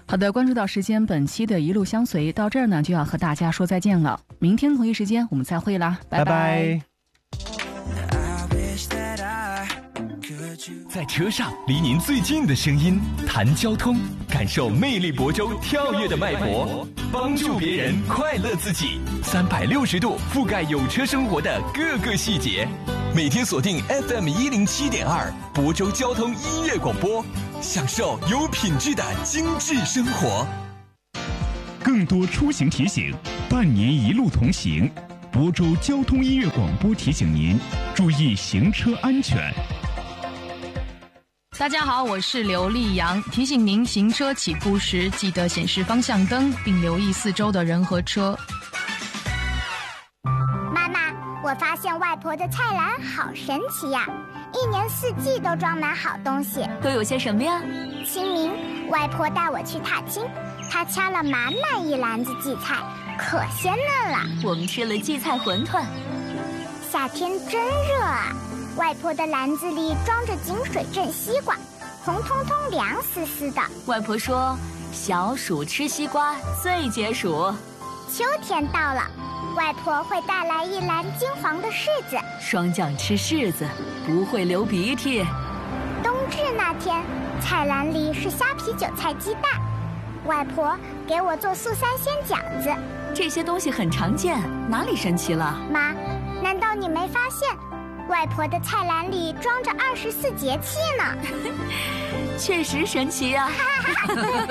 好的，关注到时间，本期的一路相随到这儿呢，就要和大家说再见了。明天同一时间我们再会啦，拜拜。 在车上离您最近的声音，谈交通，感受魅力亳州跳跃的脉搏，帮助别人，快乐自己，360度覆盖有车生活的各个细节。每天锁定 FM107.2亳州交通音乐广播，享受有品质的精致生活。 更多出行提醒，伴您一路同行。亳州交通音乐广播提醒您注意行车安全。 大家好，我是刘丽阳，提醒您行车起步时记得显示方向灯，并留意四周的人和车。 妈妈，我发现外婆的菜篮好神奇呀，一年四季都装满好东西。 都有些什么呀？ 清明，外婆带我去踏青，她掐了满满一篮子荠菜，可鲜嫩了。 我们吃了荠菜馄饨。 夏天真热啊，外婆的篮子里装着井水镇西瓜，红彤彤凉丝丝的。 外婆说，小暑吃西瓜最解暑。 秋天到了，外婆会带来一篮金黄的柿子。 霜降吃柿子不会流鼻涕。 冬至那天，菜篮里是虾皮韭菜鸡蛋，外婆给我做素三鲜饺子。 这些东西很常见，哪里神奇了？ 妈，难道你没发现外婆的菜篮里装着24节气呢？ 确实神奇呀。